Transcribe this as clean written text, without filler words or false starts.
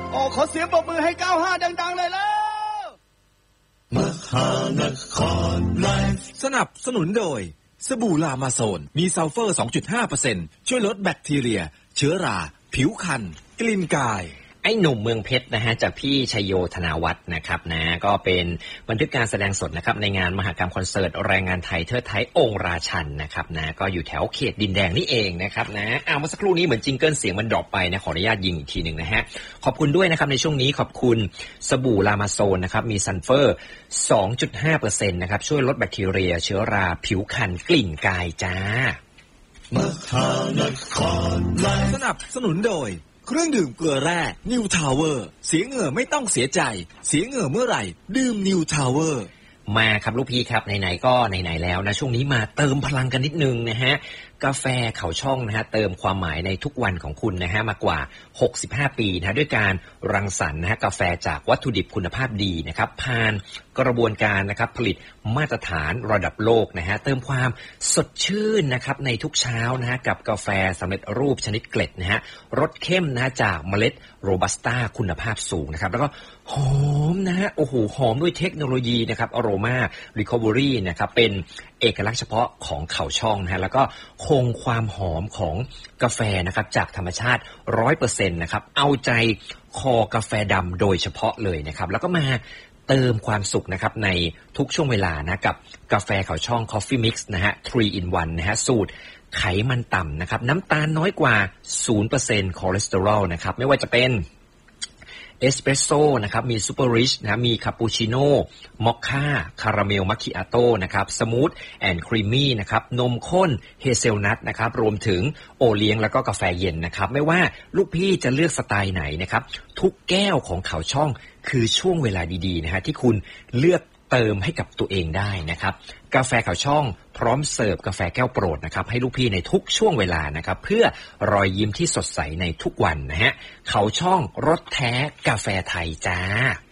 ขอเสียงปรบมือให้95ดังๆเลยแล้วมหานครไลฟ์สนับสนุนโดยสบู่ลามาโซนมีซัลเฟอร์ 2.5% ช่วยลดแบคทีเรียเชื้อราผิวคันกลิ่นกายไอ้หนุ่มเมืองเพชรนะฮะจากพี่ชัยโยธนาวัฒน์นะครับนะก็เป็นบันทึกการแสดงสดนะครับในงานมหกรรมคอนเสิร์ตแรงงานไทยเทิดไทยองค์ราชันนะครับนะก็อยู่แถวเขตดินแดงนี่เองนะครับนะเมื่อสักครู่นี้เหมือนจิงเกิลเสียงมันดรอปไปนะขออนุญาตยิงอีกทีหนึ่งนะฮะขอบคุณด้วยนะครับในช่วงนี้ขอบคุณสบู่ลามาโซนนะครับมีซัลเฟอร์ 2.5% นะครับช่วยลดแบคทีเรียเชื้อราผิวคันกลิ่นกายจ้ามหานครสนับสนุนโดยเครื่องดื่มเกลือแร่นิวทาวเวอร์เสียเหงื่อไม่ต้องเสียใจเสียเหงื่อเมื่อไหร่ดื่มนิวทาวเวอร์มาครับลูกพี่ครับไหนๆก็ไหนๆแล้วนะช่วงนี้มาเติมพลังกันนิดนึงนะฮะกาแฟเขาช่องนะฮะเติมความหมายในทุกวันของคุณนะฮะมากว่า65ปีนะด้วยการรังสรรค์นะฮะกาแฟจากวัตถุดิบคุณภาพดีนะครับผ่านกระบวนการนะครับผลิตมาตรฐานระดับโลกนะฮะเติมความสดชื่นนะครับในทุกเช้านะฮะกับกาแฟสำเร็จรูปชนิดเกล็ดนะฮะรสเข้มนะจากเมล็ดโรบัสต้าคุณภาพสูงนะครับแล้วก็หอมนะฮะโอ้โหหอมด้วยเทคโนโลยีนะครับอโรมารีคอเวอรี่นะครับเป็นเอกลักษณ์เฉพาะของเขาช่องนะฮะแล้วก็คงความหอมของกาแฟนะครับจากธรรมชาติ 100% นะครับเอาใจคอกาแฟดำโดยเฉพาะเลยนะครับแล้วก็มาเติมความสุขนะครับในทุกช่วงเวลานะกับกาแฟเขาช่อง Coffee Mix นะฮะ 3 in 1 นะฮะสูตรไขมันต่ำนะครับน้ำตาลน้อยกว่า 0% คอเลสเตอรอลนะครับไม่ว่าจะเป็นเอสเปรสโซ่นะครับมีซูเปอร์ริชนะมีคาปูชิโน่มอคค่าคาราเมลมัคคิอาโต้นะครับสมูทแอนด์ครีมมี่นะครับนมข้นเฮเซลนัทนะครับรวมถึงโอเลี้ยงแล้วก็กาแฟเย็นนะครับไม่ว่าลูกพี่จะเลือกสไตล์ไหนนะครับทุกแก้วของเขาช่องคือช่วงเวลาดีๆนะฮะที่คุณเลือกเติมให้กับตัวเองได้นะครับกาแฟเขาช่องพร้อมเสิร์ฟกาแฟแก้วโปรดนะครับให้ลูกพี่ในทุกช่วงเวลานะครับเพื่อรอยยิ้มที่สดใสในทุกวันนะฮะเขาช่องรสแท้กาแฟไทยจ้า